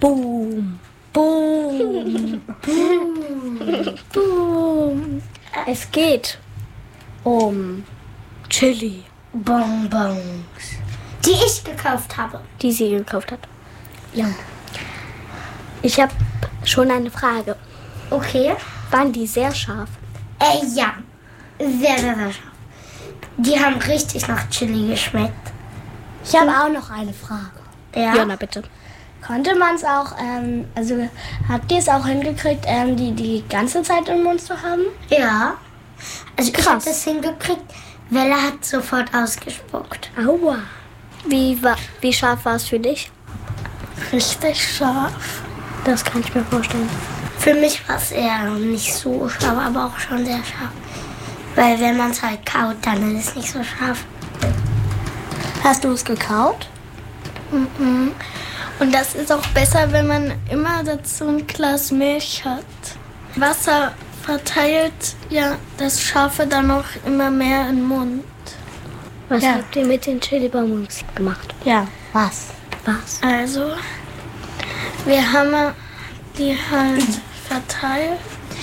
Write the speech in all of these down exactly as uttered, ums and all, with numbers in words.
Boom. Boom. Boom. Boom. Es geht um Chili Bonbons, die ich gekauft habe. Die sie gekauft hat. Ja. Ich habe schon eine Frage. Okay. Waren die sehr scharf? Äh, ja. Sehr, sehr, sehr scharf. Die haben richtig nach Chili geschmeckt. Ich habe auch noch eine Frage. Ja, Ja, na bitte. Konnte man es auch, ähm, also habt ihr es auch hingekriegt, ähm, die die ganze Zeit im Mund zu haben? ja. Also ich habe Krass. das hingekriegt. Wella hat sofort ausgespuckt. Aua. Wie, war, wie scharf war es für dich? Richtig scharf. Das kann ich mir vorstellen. Für mich war es eher nicht so scharf, aber auch schon sehr scharf. Weil wenn man es halt kaut, dann ist es nicht so scharf. Hast du es gekaut? Mhm. Und das ist auch besser, wenn man immer dazu ein Glas Milch hat. Wasser verteilt ja das Scharfe dann auch immer mehr im Mund. Was Ja. habt ihr mit den Chili-Bonbons gemacht? Ja. Was? Was? Also, wir haben die halt verteilt.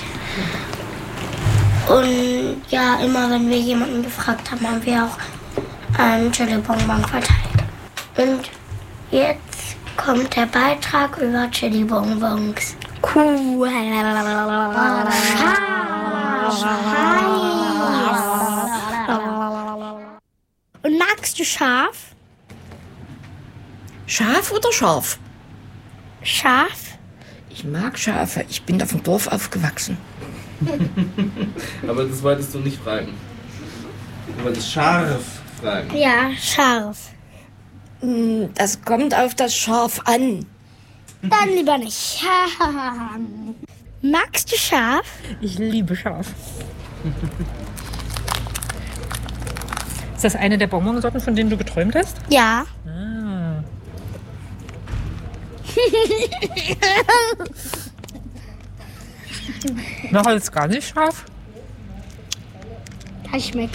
Und ja, immer wenn wir jemanden gefragt haben, haben wir auch einen Chili-Bonbon verteilt. Und jetzt kommt der Beitrag über Chili-Bonbons. Cool. Und magst du scharf? Scharf oder scharf? Scharf? Ich mag Schafe. Ich bin auf dem Dorf aufgewachsen. Aber das wolltest du nicht fragen. Du wolltest scharf fragen. Ja, scharf. Mm, Das kommt auf das Schaf an. Dann lieber nicht. Magst du scharf? Ich liebe scharf. Ist das eine der Bonbonsorten, von denen du geträumt hast? Ja. Ah. Noch als gar nicht scharf? Das schmeckt.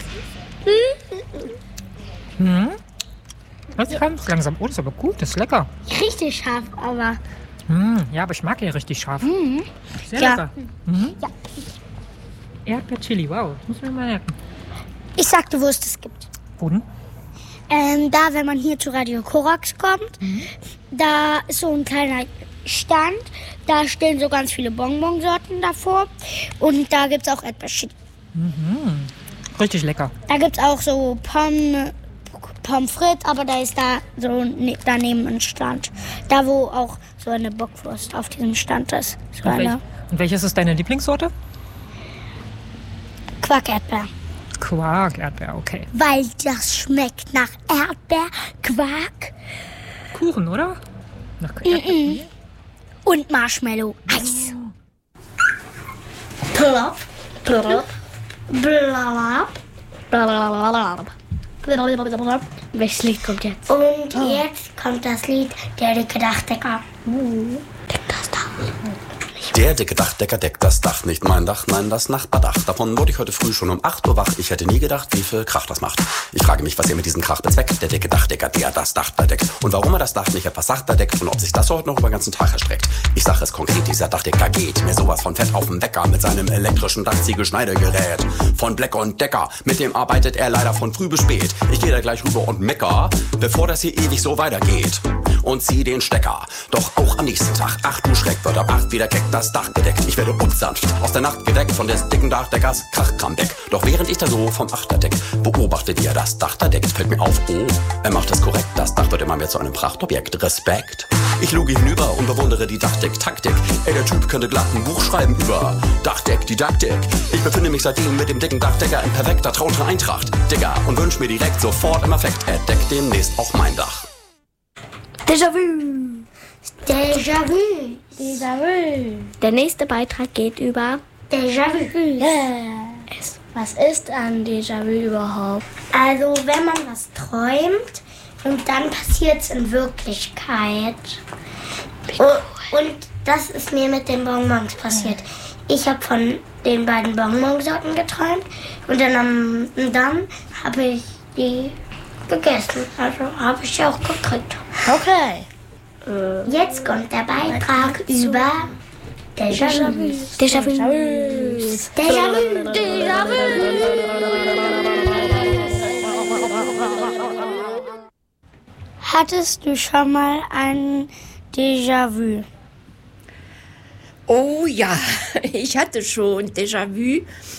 Hm? Das kommt langsam. Oh, das ist aber gut, das ist lecker. Richtig scharf, aber. Hm, ja, aber ich mag ja richtig scharf. Sehr Ja. lecker. Mhm. Erdbeer-Chili, wow, das muss man mal merken. Ich sagte, wo es das gibt. Wo denn? Ähm, da, wenn man hier zu Radio Korax kommt, da ist so ein kleiner Stand. Da stehen so ganz viele Bonbonsorten davor. Und da gibt es auch Erdbeerchili. Richtig lecker. Da gibt es auch so Pommes, Pommes frites, aber da ist da so ne, daneben ein Stand. Da, wo auch so eine Bockwurst auf diesem Stand ist. So Und, welch, eine und welches ist deine Lieblingssorte? Quark-Erdbeer. Quark, Erdbeer, okay. Weil das schmeckt nach Erdbeer, Quark Kuchen, oder? Nach Erdbeer. und Marshmallow. Eis. Plop, plop, blab. Welches Lied kommt jetzt? Und jetzt kommt das Lied Der dicke Dachdecker. Der dicke Dachdecker deckt das Dach, nicht mein Dach, nein, das Nachbardach. Davon wurde ich heute früh schon um acht Uhr wach. Ich hätte nie gedacht, wie viel Krach das macht. Ich frage mich, was ihr mit diesem Krach bezweckt. Der dicke Dachdecker, der das Dach bedeckt. Und warum er das Dach nicht etwas sachter deckt und ob sich das heute noch über den ganzen Tag erstreckt. Ich sage es konkret, dieser Dachdecker geht mir sowas von fett auf den Wecker mit seinem elektrischen Dachziegelschneidegerät. Von Bleck und Decker, mit dem arbeitet er leider von früh bis spät. Ich gehe da gleich rüber und mecker, bevor das hier ewig so weitergeht. Und zieh den Stecker. Doch auch am nächsten Tag, ach du Schreck, wird ab acht wieder keck das Dach bedeckt. Ich werde unsanft aus der Nacht geweckt von des dicken Dachdeckers Krachkramdeck. Doch während ich da so vom Achterdeck beobachte, wie er das Dach da deckt, fällt mir auf, oh, er macht es korrekt. Das Dach wird immer mehr zu einem Prachtobjekt. Respekt. Ich luge hinüber und bewundere die Dachdeck-Taktik. Ey, der Typ könnte glatt ein Buch schreiben über Dachdeck, Didaktik. Ich befinde mich seitdem mit dem dicken Dachdecker in perfekter trauter Eintracht. Digga, und wünsch mir direkt sofort im Effekt, er deckt demnächst auch mein Dach. Déjà-vu. Déjà-vu. Déjà-vu. Der nächste Beitrag geht über Déjà-vu. Yes. Was ist ein Déjà-vu überhaupt? Also, wenn man was träumt und dann passiert es in Wirklichkeit. Und, und das ist mir mit den Bonbons passiert. Ich habe von den beiden Bonbonsorten geträumt und dann, am- und dann habe ich die gegessen. Also habe ich sie auch gekriegt. Okay. Jetzt kommt der Beitrag über Déjà-vu. Déjà-vu. Déjà-vu. Hattest du schon mal ein Déjà-vu? Oh ja, ich hatte schon Déjà-vu,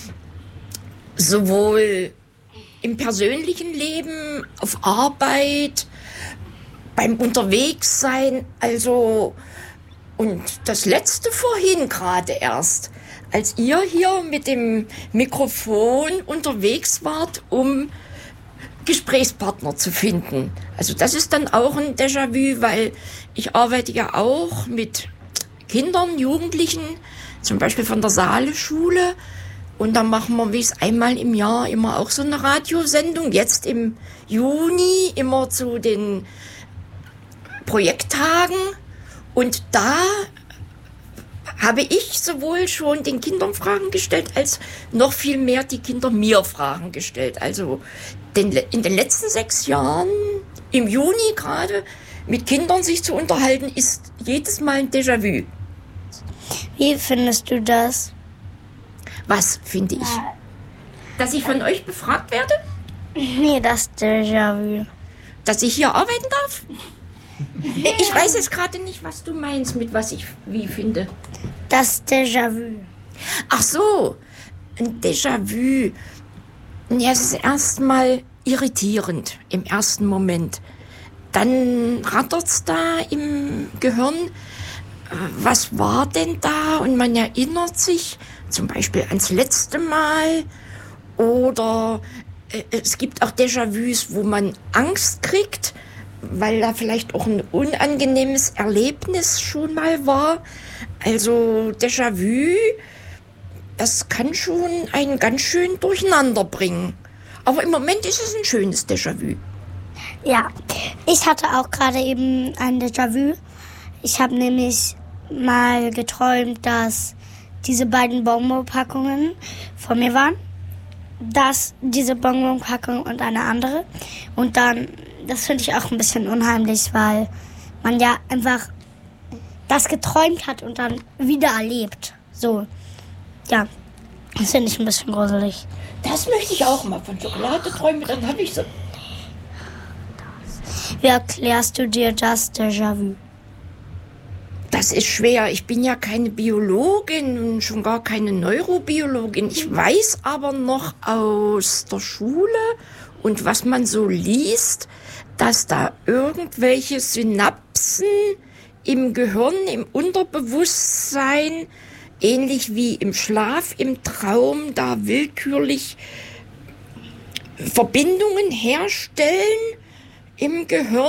sowohl im persönlichen Leben, auf Arbeit, beim Unterwegssein, also und das letzte vorhin gerade erst, als ihr hier mit dem Mikrofon unterwegs wart, um Gesprächspartner zu finden. Also das ist dann auch ein Déjà-vu, weil ich arbeite ja auch mit Kindern, Jugendlichen, zum Beispiel von der Saale-Schule. Und dann machen wir, wie es einmal im Jahr, immer auch so eine Radiosendung. Jetzt im Juni immer zu den Projekttagen. Und da habe ich sowohl schon den Kindern Fragen gestellt, als noch viel mehr die Kinder mir Fragen gestellt. Also den, in den letzten sechs Jahren, im Juni gerade, mit Kindern sich zu unterhalten, ist jedes Mal ein Déjà-vu. Wie findest du das? Was finde ich? Dass ich von euch befragt werde? Nee, das Déjà-vu. Dass ich hier arbeiten darf? Ich weiß jetzt gerade nicht, was du meinst, mit was ich wie finde. Das Déjà-vu. Ach so, ein Déjà-vu. Ja, es ist erstmal irritierend im ersten Moment. Dann rattert's da im Gehirn. Was war denn da? Und man erinnert sich zum Beispiel ans letzte Mal. Oder äh, es gibt auch Déjà-vus, wo man Angst kriegt, weil da vielleicht auch ein unangenehmes Erlebnis schon mal war. Also Déjà-vu, das kann schon einen ganz schön durcheinander bringen. Aber im Moment ist es ein schönes Déjà-vu. Ja, ich hatte auch gerade eben ein Déjà-vu. Ich habe nämlich mal geträumt, dass diese beiden Bonbonpackungen vor mir waren. Dass diese Bonbonpackung und eine andere. Und dann, das finde ich auch ein bisschen unheimlich, weil man ja einfach das geträumt hat und dann wieder erlebt. So, ja, das finde ich ein bisschen gruselig. Das möchte ich auch mal von Schokolade träumen, dann habe ich so. Wie erklärst du dir das Déjà-vu? Das ist schwer. Ich bin ja keine Biologin und schon gar keine Neurobiologin. Ich weiß aber noch aus der Schule und was man so liest, dass da irgendwelche Synapsen im Gehirn, im Unterbewusstsein, ähnlich wie im Schlaf, im Traum, da willkürlich Verbindungen herstellen im Gehirn.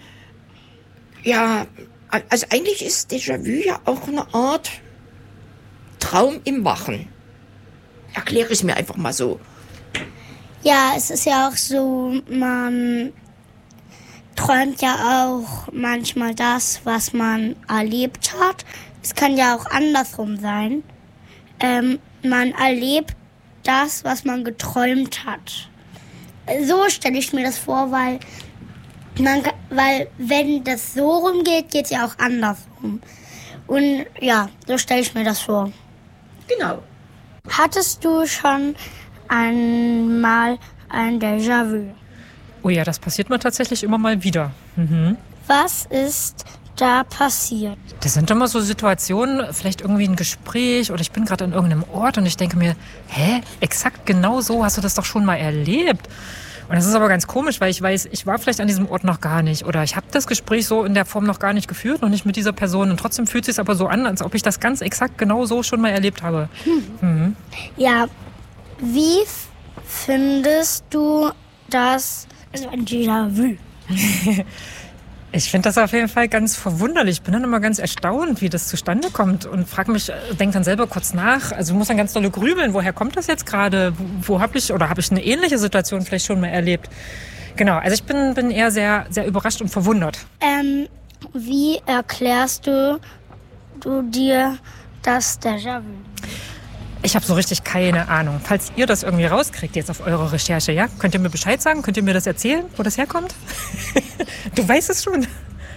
Ja, also eigentlich ist Déjà-vu ja auch eine Art Traum im Wachen. Erkläre es mir einfach mal so. Ja, es ist ja auch so, man träumt ja auch manchmal das, was man erlebt hat. Es kann ja auch andersrum sein. Ähm, man erlebt das, was man geträumt hat. So stelle ich mir das vor, weil Man, weil wenn das so rumgeht, geht es ja auch andersrum. Und ja, so stelle ich mir das vor. Genau. Hattest du schon einmal ein Déjà-vu? Oh ja, das passiert mir tatsächlich immer mal wieder. Mhm. Was ist da passiert? Das sind immer so Situationen, vielleicht irgendwie ein Gespräch oder ich bin gerade an irgendeinem Ort und ich denke mir, hä, exakt genau so hast du das doch schon mal erlebt. Und das ist aber ganz komisch, weil ich weiß, ich war vielleicht an diesem Ort noch gar nicht oder ich habe das Gespräch so in der Form noch gar nicht geführt, noch nicht mit dieser Person und trotzdem fühlt es sich aber so an, als ob ich das ganz exakt genau so schon mal erlebt habe. Hm. Mhm. Ja, wie f- findest du das, also ein Déjà-vu? Ich finde das auf jeden Fall ganz verwunderlich. Ich bin dann immer ganz erstaunt, wie das zustande kommt und frage mich, denke dann selber kurz nach. Also muss dann ganz dolle grübeln, woher kommt das jetzt gerade? Wo, wo habe ich, oder habe ich eine ähnliche Situation vielleicht schon mal erlebt? Genau, also ich bin, bin eher sehr, sehr überrascht und verwundert. Ähm, wie erklärst du, du dir das Déjà-vu? Ich habe so richtig keine Ahnung. Falls ihr das irgendwie rauskriegt jetzt auf eurer Recherche, ja, könnt ihr mir Bescheid sagen? Könnt ihr mir das erzählen, wo das herkommt? Du weißt es schon.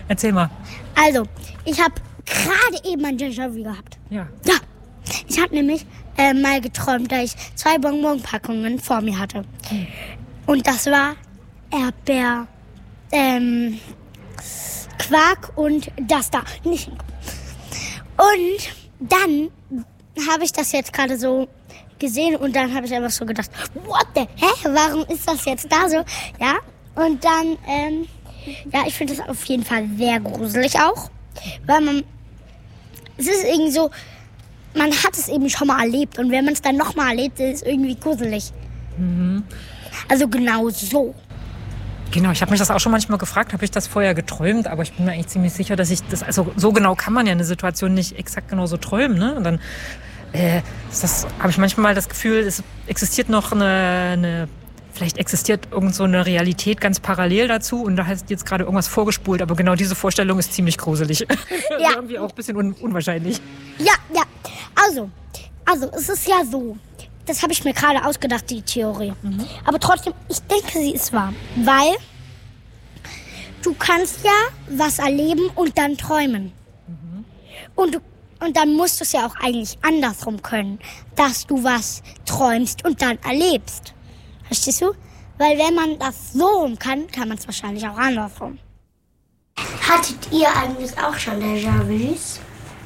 Erzähl mal. Also, ich habe gerade eben ein Déjà-vu gehabt. Ja. Ja, ich habe nämlich äh, mal geträumt, dass ich zwei Bonbonpackungen vor mir hatte. Und das war Erdbeer, ähm, Quark und das da. Nicht. Und dann habe ich das jetzt gerade so gesehen und dann habe ich einfach so gedacht, what the, hä, warum ist das jetzt da so? Ja, und dann, ähm, ja, ich finde das auf jeden Fall sehr gruselig auch, weil man, es ist irgendwie so, man hat es eben schon mal erlebt und wenn man es dann nochmal erlebt, ist es irgendwie gruselig. Mhm. Also genau so. Genau, ich habe mich das auch schon manchmal gefragt, habe ich das vorher geträumt, aber ich bin mir eigentlich ziemlich sicher, dass ich das, also so genau kann man ja eine Situation nicht exakt genau so träumen, ne? Und dann äh, ist das, habe ich manchmal das Gefühl, es existiert noch eine, eine vielleicht existiert irgend so eine Realität ganz parallel dazu und da heißt jetzt gerade irgendwas vorgespult, aber genau diese Vorstellung ist ziemlich gruselig. Ja. Irgendwie auch ein bisschen un- unwahrscheinlich. Ja, ja, also, also es ist ja so, das habe ich mir gerade ausgedacht, die Theorie. Mhm. Aber trotzdem, ich denke, sie ist wahr. Weil du kannst ja was erleben und dann träumen. Mhm. Und, du, und dann musst du es ja auch eigentlich andersrum können, dass du was träumst und dann erlebst. Verstehst du? Weil wenn man das so rum kann, kann man es wahrscheinlich auch andersrum. Hattet ihr eigentlich auch schon Déjà-vus?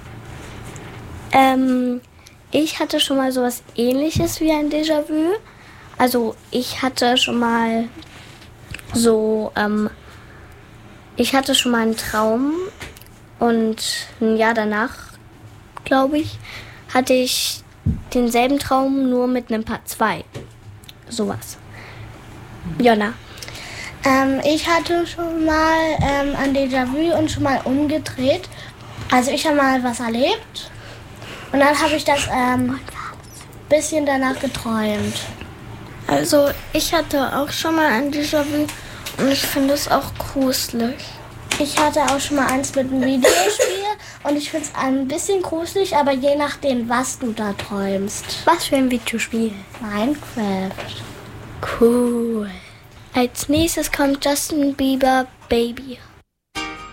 Ähm, ich hatte schon mal sowas Ähnliches wie ein Déjà-vu. Also ich hatte schon mal so, ähm, ich hatte schon mal einen Traum und ein Jahr danach, glaube ich, hatte ich denselben Traum nur mit einem Part zwei. Sowas. Jonna. Ähm, ich hatte schon mal ähm, ein Déjà-vu und schon mal umgedreht. Also ich habe mal was erlebt und dann habe ich das ähm, bisschen danach geträumt. Also ich hatte auch schon mal ein Déjà-vu und ich finde es auch gruselig. Ich hatte auch schon mal eins mit einem Videospiel und ich finde es ein bisschen gruselig, aber je nachdem, was du da träumst. Was für ein Videospiel? Minecraft. Cool. Als nächstes kommt Justin Bieber Baby.